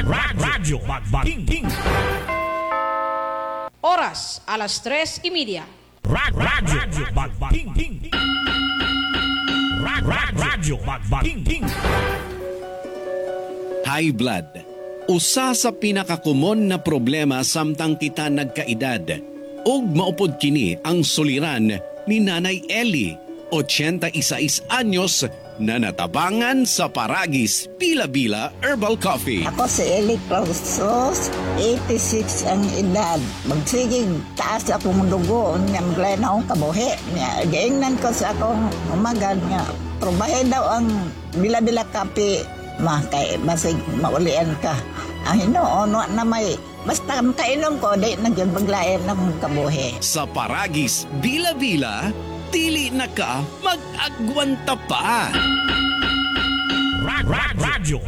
Radyo Magbaking. Oras, alas 3:30. Radyo Magbaking. Radyo Magbaking. High blood. Usa sa pinakakumon na problema samtang kita nagkaedad. Ug maupod kini ang suliran ni Nanay Ellie, 86 anyos, na natabangan sa Paragis Bila-Bila Herbal Coffee. Ako si Eli Clausos, 86 ang edad. Magsigig taas akong dugo, niya maglayan akong kabuhi. Gaingnan ko sa akong umagad nga. Probahe daw ang Bila-Bila Coffee, kay basig maulian ka. Ang hinoono na may, basta kainom ko, di nagyan maglayan ng kabuhi. Sa Paragis Bila-Bila, dili na ka mag-agwanta pa. Radyo